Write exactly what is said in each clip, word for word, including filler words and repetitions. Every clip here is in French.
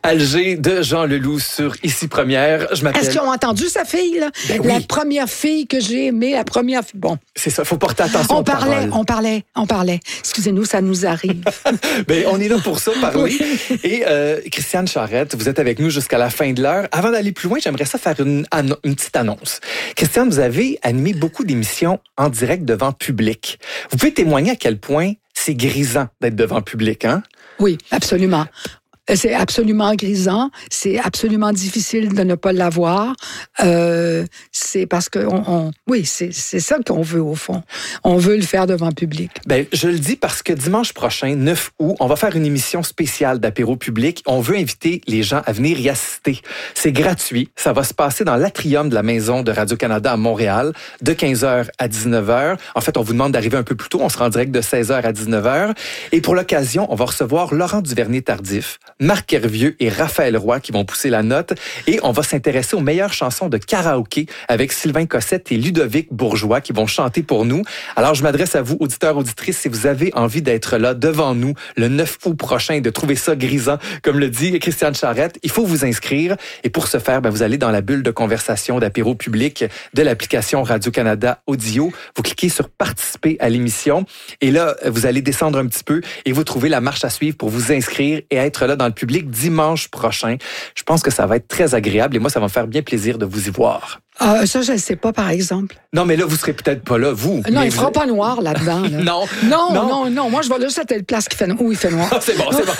Alger de Jean Leloup sur Ici Première. Je m'appelle... Est-ce qu'ils ont entendu sa fille, là? Ben oui. La première fille que j'ai aimée, la première fille. Bon. C'est ça, il faut porter attention On aux parlait, paroles. on parlait, on parlait. Excusez-nous, ça nous arrive. Ben, on est là pour ça, parler. Oui. Et euh, Christiane Charette, vous êtes avec nous jusqu'à la fin de l'heure. Avant d'aller plus loin, j'aimerais ça faire une, anno- une petite annonce. Christiane, vous avez animé beaucoup d'émissions en direct devant public. Vous pouvez témoigner à quel point c'est grisant d'être devant public, hein? Oui, absolument. C'est absolument grisant, c'est absolument difficile de ne pas l'avoir. Euh, c'est parce que, on, on, oui, c'est, c'est ça qu'on veut au fond. On veut le faire devant public. Ben, je le dis parce que dimanche prochain, neuf août, on va faire une émission spéciale d'apéro public. On veut inviter les gens à venir y assister. C'est gratuit. Ça va se passer dans l'atrium de la Maison de Radio-Canada à Montréal, de quinze heures à dix-neuf heures. En fait, on vous demande d'arriver un peu plus tôt. On sera en direct de seize heures à dix-neuf heures. Et pour l'occasion, on va recevoir Laurent Duvernay-Tardif, Marc Hervieux et Raphaël Roy qui vont pousser la note. Et on va s'intéresser aux meilleures chansons de karaoké avec Sylvain Cossette et Ludovic Bourgeois qui vont chanter pour nous. Alors, je m'adresse à vous, auditeurs, auditrices, si vous avez envie d'être là devant nous le neuf août prochain et de trouver ça grisant, comme le dit Christiane Charette, il faut vous inscrire. Et pour ce faire, ben, vous allez dans la bulle de conversation d'apéro public de l'application Radio-Canada Audio. Vous cliquez sur participer à l'émission. Et là, vous allez descendre un petit peu et vous trouvez la marche à suivre pour vous inscrire et être là dans le public dimanche prochain. Je pense que ça va être très agréable et moi, ça va me faire bien plaisir de vous y voir. Euh, ça, je ne sais pas, par exemple. Non, mais là, vous serez peut-être pas là, vous. Non, mais il ne vous... fera pas noir là-dedans. Là. non. Non, non, non, non. Moi, je vais là juste à telle place qui fait... où il fait noir. Ah, c'est bon, c'est bon.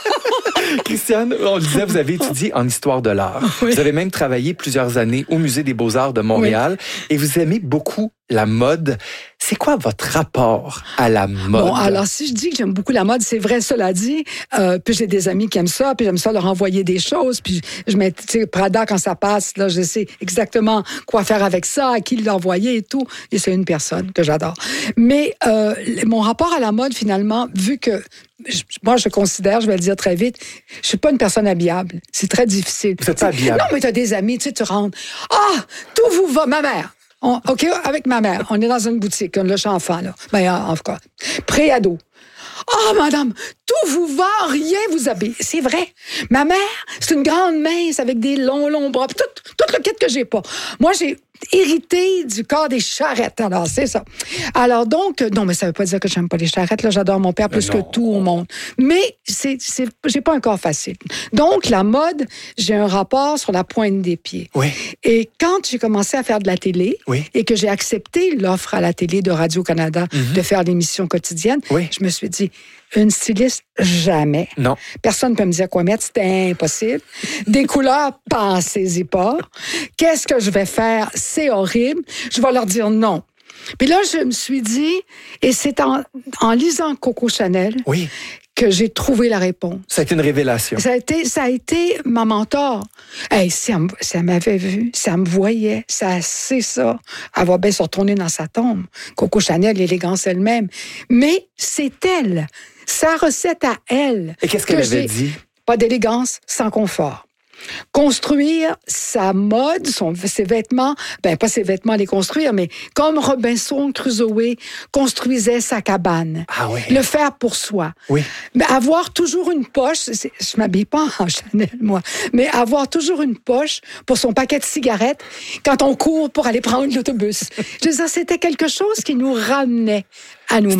Christiane, on le disait, vous avez étudié en histoire de l'art. Oui. Vous avez même travaillé plusieurs années au Musée des Beaux-Arts de Montréal oui. et vous aimez beaucoup la mode. C'est quoi votre rapport à la mode? Bon, alors, si je dis que j'aime beaucoup la mode, c'est vrai, cela dit. Euh, puis j'ai des amis qui aiment ça, puis j'aime ça leur envoyer des choses. Puis je mets, tu sais, Prada, quand ça passe, là, je sais exactement quoi faire avec ça, à qui l'envoyer et tout. Et c'est une personne que j'adore. Mais euh, mon rapport à la mode, finalement, vu que je, moi, je considère, je vais le dire très vite, je suis pas une personne habillable. C'est très difficile. Vous êtes pas habillable? Non, mais tu as des amis, tu sais, tu rentres. Ah, tout vous va, ma mère. On, OK, avec ma mère. On est dans une boutique, le champ enfant, là. Ben, en tout cas, pré-ado. Ah, oh, madame, tout vous va, rien vous habille. C'est vrai. Ma mère, c'est une grande mince avec des longs, longs bras. Tout, tout le kit que j'ai pas. Moi, j'ai hérité du corps des charrettes. Alors, c'est ça. Alors, donc, non, mais ça veut pas dire que j'aime pas les charrettes. Là, j'adore mon père plus que tout au monde. Mais c'est, c'est, j'ai pas un corps facile. Donc, la mode, j'ai un rapport sur la pointe des pieds. Oui. Et quand j'ai commencé à faire de la télé oui. et que j'ai accepté l'offre à la télé de Radio-Canada mm-hmm. de faire l'émission quotidienne, oui. je me suis dit, une styliste, jamais. Non. Personne ne peut me dire quoi mettre, c'était impossible. Des couleurs, pensez-y pas. Qu'est-ce que je vais faire? C'est horrible. Je vais leur dire non. Puis là, je me suis dit, et c'est en, en lisant Coco Chanel oui. que j'ai trouvé la réponse. Ça a été une révélation. Ça a été, ça a été ma mentor. Hey, si elle, si elle m'avait vu, si elle me voyait, ça sait ça, elle va bien se retourner dans sa tombe. Coco Chanel, l'élégance elle-même. Mais c'est elle. Sa recette à elle. Et qu'est-ce qu'elle que avait dit? Pas d'élégance sans confort. Construire sa mode, son, ses vêtements, ben pas ses vêtements les construire, mais comme Robinson Crusoe construisait sa cabane. Ah oui. Le faire pour soi. Oui. Mais avoir toujours une poche, c'est, je m'habille pas en Chanel, moi, mais avoir toujours une poche pour son paquet de cigarettes quand on court pour aller prendre l'autobus. Je veux dire, c'était quelque chose qui nous ramenait à nous.